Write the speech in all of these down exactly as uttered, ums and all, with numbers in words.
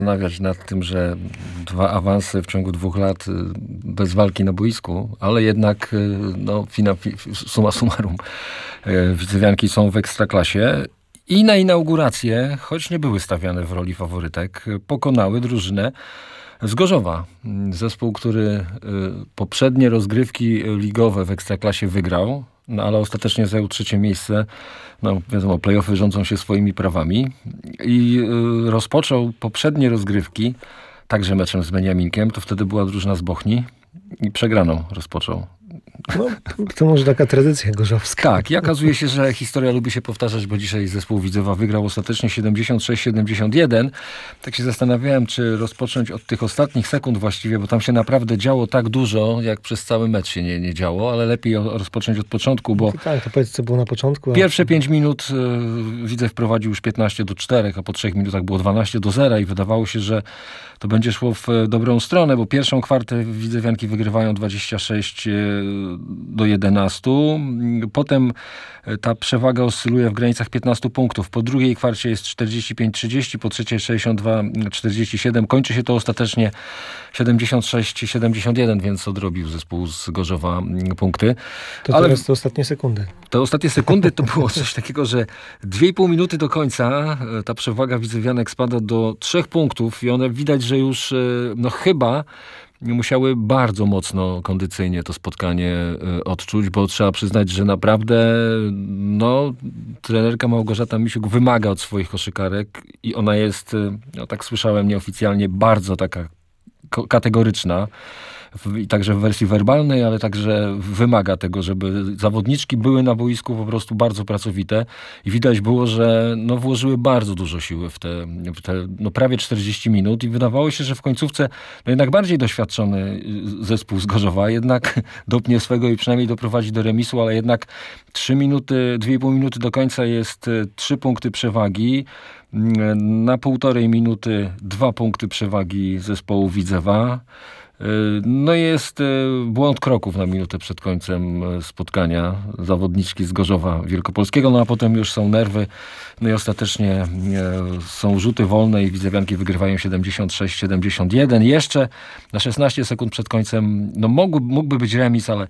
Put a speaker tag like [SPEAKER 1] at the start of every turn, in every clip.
[SPEAKER 1] zastanawiać nad tym, że dwa awanse w ciągu dwóch lat bez walki na boisku, ale jednak no, fina, summa summarum widzewianki są w Ekstraklasie i na inaugurację, choć nie były stawiane w roli faworytek, pokonały drużynę z Gorzowa. Zespół, który poprzednie rozgrywki ligowe w Ekstraklasie wygrał, no ale ostatecznie zajął trzecie miejsce. No wiadomo, play-offy rządzą się swoimi prawami i y, rozpoczął poprzednie rozgrywki także meczem z Beniaminkiem. To wtedy była drużyna z Bochni i przegraną rozpoczął.
[SPEAKER 2] No, to może taka tradycja gorzowska.
[SPEAKER 1] Tak, i okazuje się, że historia lubi się powtarzać, bo dzisiaj zespół Widzewa wygrał ostatecznie siedemdziesiąt sześć siedemdziesiąt jeden. Tak się zastanawiałem, czy rozpocząć od tych ostatnich sekund właściwie, bo tam się naprawdę działo tak dużo, jak przez cały mecz się nie, nie działo, ale lepiej rozpocząć od początku, bo...
[SPEAKER 2] Tak, to powiedz, co było na początku. A...
[SPEAKER 1] Pierwsze pięć minut y, Widzew prowadził już piętnaście do czterech, a po trzech minutach było dwanaście do zera i wydawało się, że to będzie szło w dobrą stronę, bo pierwszą kwartę widzewianki wygrywają dwadzieścia sześć do jedenastu. Potem ta przewaga oscyluje w granicach piętnastu punktów. Po drugiej kwarcie jest czterdzieści pięć trzydzieści, po trzeciej sześćdziesiąt dwa czterdzieści siedem. Kończy się to ostatecznie siedemdziesiąt sześć siedemdziesiąt jeden, więc odrobił zespół z Gorzowa punkty.
[SPEAKER 2] To Ale teraz te ostatnie sekundy.
[SPEAKER 1] Te ostatnie sekundy to było coś takiego, że dwie i pół minuty do końca ta przewaga widzewianek spada do trzech punktów i one widać, że już no chyba musiały bardzo mocno kondycyjnie to spotkanie odczuć, bo trzeba przyznać, że naprawdę no, trenerka Małgorzata Misiuk wymaga od swoich koszykarek i ona jest, no tak słyszałem nieoficjalnie, bardzo taka kategoryczna. I także w wersji werbalnej, ale także wymaga tego, żeby zawodniczki były na boisku po prostu bardzo pracowite i widać było, że no włożyły bardzo dużo siły w te, w te no prawie czterdzieści minut i wydawało się, że w końcówce no jednak bardziej doświadczony zespół z Gorzowa jednak dopnie swego i przynajmniej doprowadzi do remisu, ale jednak trzy minuty, dwie i pół minuty do końca jest trzy punkty przewagi. Na półtorej minuty dwa punkty przewagi zespołu Widzewa. No jest błąd kroków na minutę przed końcem spotkania zawodniczki z Gorzowa Wielkopolskiego, no a potem już są nerwy, no i ostatecznie są rzuty wolne i widzewianki wygrywają siedemdziesiąt sześć siedemdziesiąt jeden. Jeszcze na szesnaście sekund przed końcem, no mógł, mógłby być remis, ale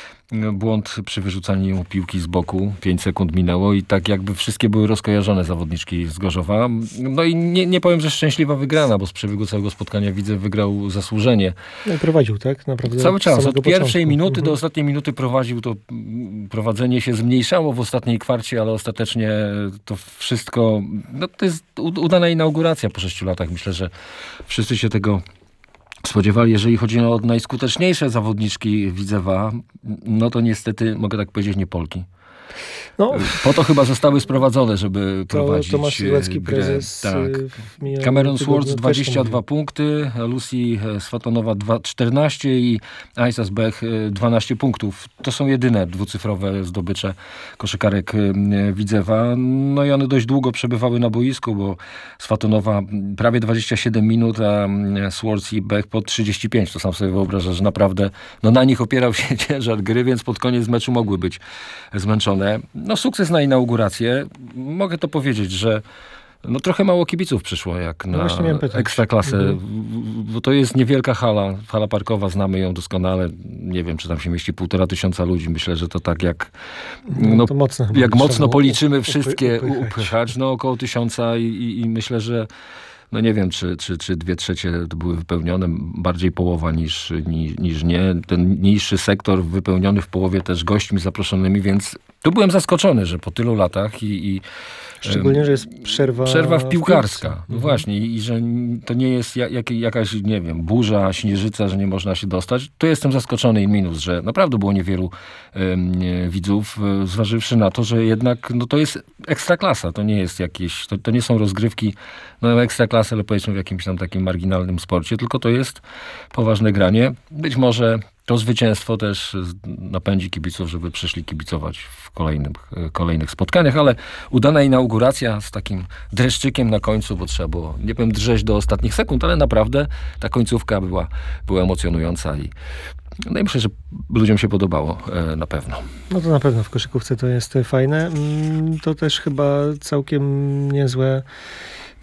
[SPEAKER 1] błąd przy wyrzucaniu piłki z boku. pięć sekund minęło i tak jakby wszystkie były rozkojarzone zawodniczki z Gorzowa. No i nie, nie powiem, że szczęśliwa wygrana, bo z przebiegu całego spotkania Widzę wygrał zasłużenie.
[SPEAKER 2] No i prowadził, tak? Naprawdę
[SPEAKER 1] cały czas. Od pierwszej
[SPEAKER 2] początku.
[SPEAKER 1] minuty
[SPEAKER 2] mhm.
[SPEAKER 1] do ostatniej minuty prowadził. To prowadzenie się zmniejszało w ostatniej kwarcie, ale ostatecznie to wszystko, no to jest udana inauguracja po sześciu latach. Myślę, że wszyscy się tego spodziewali. Jeżeli chodzi o najskuteczniejsze zawodniczki Widzewa, no to niestety, mogę tak powiedzieć, nie Polki. No, po to chyba zostały sprowadzone, żeby
[SPEAKER 2] to
[SPEAKER 1] prowadzić
[SPEAKER 2] Tomasz Siłecki,
[SPEAKER 1] grę.
[SPEAKER 2] prezes.
[SPEAKER 1] Tak. Cameron Swartz dwadzieścia dwa punkty, Lucy Swatonowa czternaście i Aisas Bech dwanaście punktów. To są jedyne dwucyfrowe zdobycze koszykarek Widzewa. No i one dość długo przebywały na boisku, bo Swatonowa prawie dwadzieścia siedem minut, a Swartz i Bech po trzydzieści pięć. To sam sobie wyobrażasz, że naprawdę no na nich opierał się ciężar gry, więc pod koniec meczu mogły być zmęczone. No sukces na inaugurację. Mogę to powiedzieć, że no trochę mało kibiców przyszło jak na
[SPEAKER 2] no
[SPEAKER 1] Ekstraklasę,
[SPEAKER 2] mhm.
[SPEAKER 1] bo to jest niewielka hala, hala parkowa, znamy ją doskonale. Nie wiem, czy tam się mieści półtora tysiąca ludzi. Myślę, że to tak jak no,
[SPEAKER 2] to mocno
[SPEAKER 1] jak mocno policzymy wszystkie
[SPEAKER 2] upychać.
[SPEAKER 1] upychać, no około tysiąca i, i, i myślę, że no nie wiem, czy, czy, czy dwie trzecie były wypełnione, bardziej połowa niż, niż, niż nie. Ten niższy sektor wypełniony w połowie też gośćmi zaproszonymi, więc tu byłem zaskoczony, że po tylu latach i, i
[SPEAKER 2] szczególnie, że jest przerwa
[SPEAKER 1] przerwa w piłkarska.
[SPEAKER 2] W
[SPEAKER 1] no
[SPEAKER 2] mhm.
[SPEAKER 1] właśnie i, i że to nie jest jak, jakaś, nie wiem, burza, śnieżyca, że nie można się dostać. To jestem zaskoczony i minus, że naprawdę było niewielu um, widzów, zważywszy na to, że jednak no to jest ekstraklasa, to nie jest jakieś, to, to nie są rozgrywki no ekstraklasy, ale powiedzmy w jakimś tam takim marginalnym sporcie, tylko to jest poważne granie. Być może to zwycięstwo też napędzi kibiców, żeby przyszli kibicować w kolejnych, kolejnych spotkaniach, ale udana inauguracja z takim dreszczykiem na końcu, bo trzeba było, nie powiem drzeć do ostatnich sekund, ale naprawdę ta końcówka była, była emocjonująca i no i myślę, że ludziom się podobało e, na pewno.
[SPEAKER 2] No to na pewno w koszykówce to jest fajne. To też chyba całkiem niezłe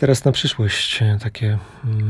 [SPEAKER 2] teraz na przyszłość e, takie mm,